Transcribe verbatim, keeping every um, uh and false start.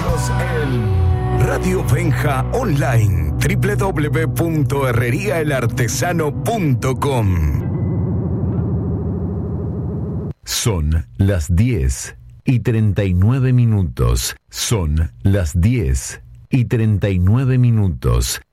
Escúchanos en Radio Benja Online, doble u doble u doble u punto herrería el artesano punto com. Son las diez y treinta y nueve minutos. Son las diez y treinta y nueve minutos.